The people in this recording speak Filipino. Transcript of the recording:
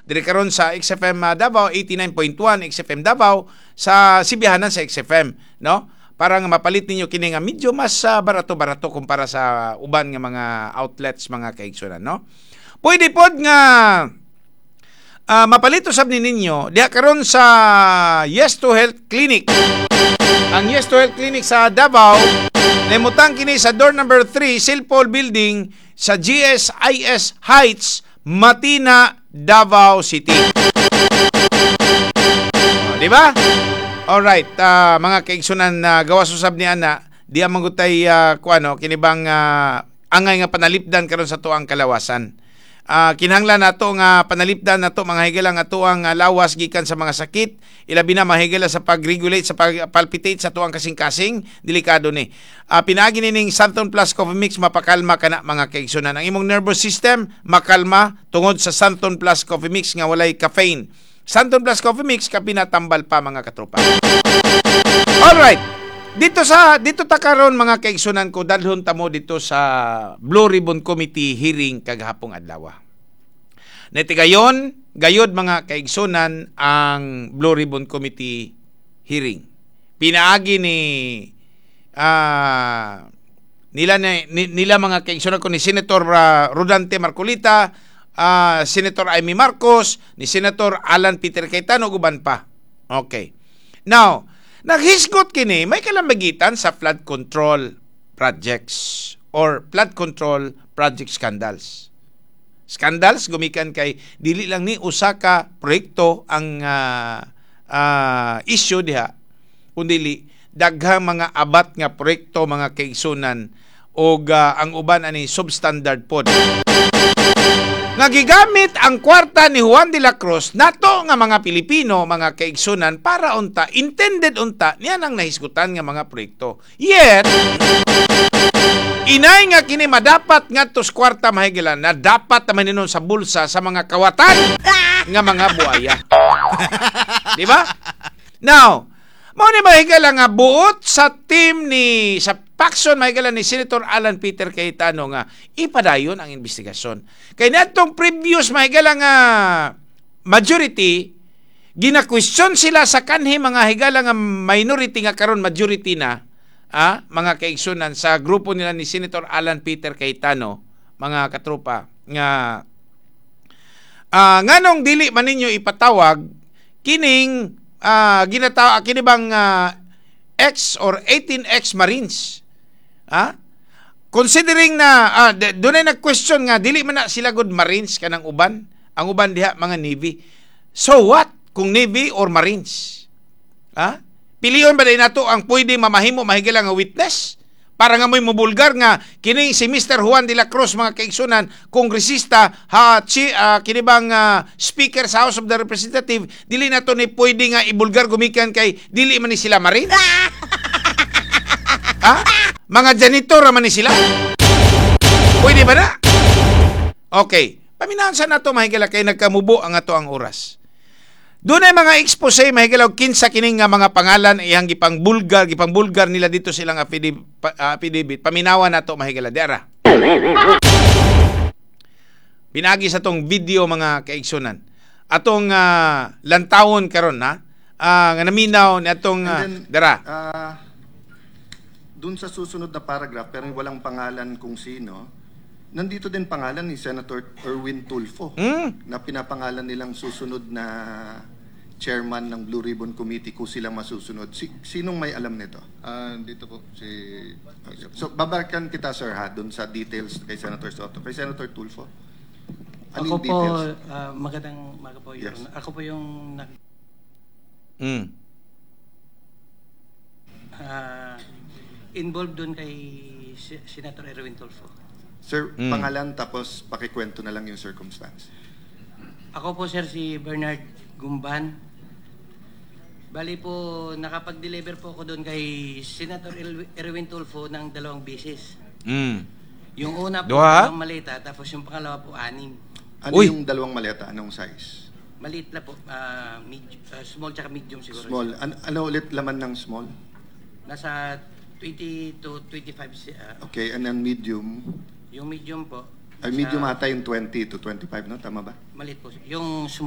Dire karon sa XFM Davao 89.1, XFM Davao sa Sibihanan sa XFM, no? Para nga mapalit ninyo kini nga medyo mas barato-barato kumpara sa uban nga mga outlets mga kaigsunan, no? Pwede pod nga mapalit usab ninyo diha karon sa Yes to Health Clinic. Ang Yes to Health Clinic sa Davao limutang kini sa door number 3, Silpol Building sa GSIS Heights, Matina, Davao City. Di ba? Alright, mga kaigsunan na gawas usab ni ana, di mangutay kuano kinibang angay nga panalipdan karon sa tuang kalawasan. Kinahanglan nato nga panalipdan nato mga higala nga tuang lawas gikan sa mga sakit, ilabi na mahigala sa pag-regulate sa pag-palpitate sa tuang kasing-kasing, delikado ni. Pinaagi ning Santon Plus Coffee Mix mapakalma kana mga kaigsunan. Ang imong nervous system makalma tungod sa Santon Plus Coffee Mix nga walay caffeine. Santon Plus Coffee Mix ka pinatambal pa mga katropa. Alright. Dito ta karon mga kaigsunan ko dalhon ta mo dito sa Blue Ribbon Committee hearing kagahapong adlaw. Netigayon gayod mga kaigsunan ang Blue Ribbon Committee hearing. Pinaagi ni nila mga kaigsunan ko ni Senator Rodante Marcolita, Senator Amy Marcos, ni Senator Alan Peter Cayetano guban pa. Okay. Now, naghisgot kini may kalambagitan sa flood control projects or flood control project scandals. Scandals gumikan kay dili lang ni usa ka proyekto ang issue diha, kundi daghang mga abat nga proyekto mga kaigsunan o ang uban ani substandard pod. Nagigamit ang kwarta ni Juan de la Cruz nato nga mga Pilipino, mga kaigsunan para unta, intended unta, niya nang nahisgutan nga mga proyekto. Yet, inay nga kini madapat nga tos kwarta mahigilan na dapat naman ninon sa bulsa sa mga kawatan nga mga buaya. Di ba? Now, mao ni mahigala nga buot sa team sa Paxson mahigala ni Senator Alan Peter Cayetano nga ipadayon ang investigasyon. Kay natong previous mahigala nga majority gina-question sila sa kanhi mga higala nga minority nga karon majority na mga kaigsunan sa grupo nila ni Senator Alan Peter Cayetano, mga katropa nga nganong dili man ninyo ipatawag kining kini bang X or 18X Marines. Considering na dunay nag-question nga dili man na sila good Marines kanang uban, ang uban diha mga Navy. So what kung Navy or Marines? Piliyon ba day nato ang pwede mamahimo mahigala nga witness para nga mo'y mabulgar nga kini si Mr. Juan de la Cruz mga kaigsunan, kongresista kini bang speaker sa House of the Representative, dili nato ni pwede nga ibulgar gumikan kay dili man ni sila Marines? Mga janitor man ni sila? Pwede ba na? Okay. Paminahan sa nato mahigala kay nagkamubo ang ato ang oras. Doon ay mga expose mahigala kinsa kining nga mga pangalan iyang gipang bulgar nila dito silang affidavit. Paminawan nato mahigala diara. Pinagi sa tong video mga kaigsunan. Atong lantawon karon nga naminaw ni atong dara. Doon sa susunod na paragraph, pero walang pangalan kung sino, nandito din pangalan ni Senator Erwin Tulfo na pinapangalan nilang susunod na chairman ng Blue Ribbon Committee kung silang masusunod. Sinong may alam nito? Dito po, si... So, babalikan kita, sir, doon sa details kay Senator Soto. Kay Senator Tulfo, ako po, details? magandang umaga po. Yes. Ako po yung involved doon kay Senator Erwin Tulfo. Sir, pangalan tapos pakikwento na lang yung circumstance. Ako po, sir, si Bernard Gumban. Bali po, nakapag-deliver po ako doon kay Senator Erwin Tulfo ng 2 beses. Yung una po, 2 maleta, tapos yung pangalawa po, 6. Ano yung 2 maleta? Anong size? Maliit na po, small tsaka medium siguro. Small. Ano ulit laman ng small? Nasa 20 to 25. Okay, and then medium? Yung medium po. Ay, medium ata yung 20 to 25, no? Tama ba? Maliit po. Yung